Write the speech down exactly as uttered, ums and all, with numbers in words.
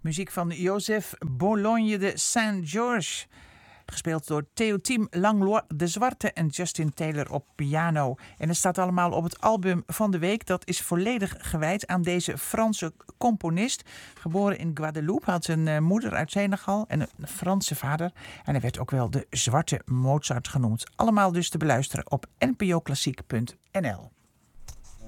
Muziek van Joseph Bologne de Saint-Georges. Gespeeld door Théotime Langlois de Zwarte en Justin Taylor op piano. En het staat allemaal op het album van de week. Dat is volledig gewijd aan deze Franse componist. Geboren in Guadeloupe, had een uh, moeder uit Senegal en een Franse vader. En hij werd ook wel de Zwarte Mozart genoemd. Allemaal dus te beluisteren op n p o klassiek punt n l.